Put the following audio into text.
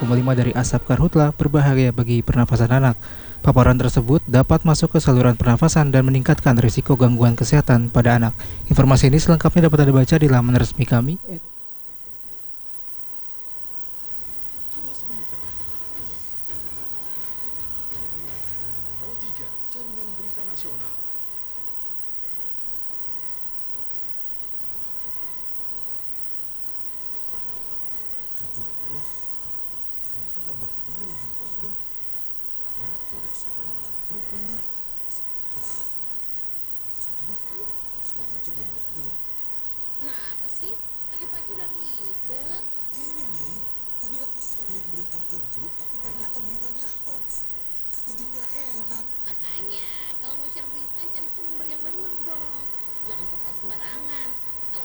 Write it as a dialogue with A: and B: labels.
A: 2,5 dari asap karhutla berbahaya bagi pernafasan anak. Paparan tersebut dapat masuk ke saluran pernafasan dan meningkatkan risiko gangguan kesehatan pada anak. Informasi ini selengkapnya dapat Anda baca di laman resmi kami.
B: Kilas Berita. Pro 3, Jaringan Berita Nasional.